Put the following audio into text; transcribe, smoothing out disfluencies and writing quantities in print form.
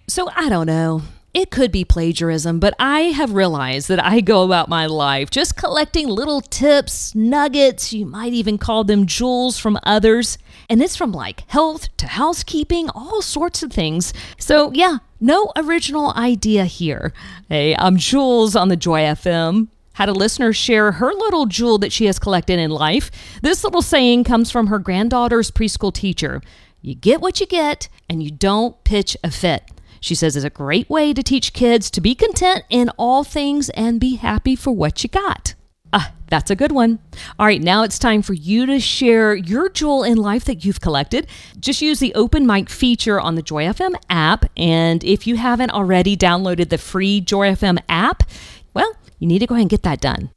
So I don't know. It could be plagiarism, but I have realized that I go about my life just collecting little tips, nuggets, you might even call them jewels from others. And it's from like health to housekeeping, all sorts of things. So yeah, no original idea here. Hey, I'm Jules on the Joy FM. Had a listener share her little jewel that she has collected in life. This little saying comes from her granddaughter's preschool teacher. You get what you get, and you don't pitch a fit. She says it's a great way to teach kids to be content in all things and be happy for what you got. That's a good one. All right, now it's time for you to share your jewel in life that you've collected. Just use the open mic feature on the Joy FM app. And if you haven't already downloaded the free Joy FM app, well, you need to go ahead and get that done.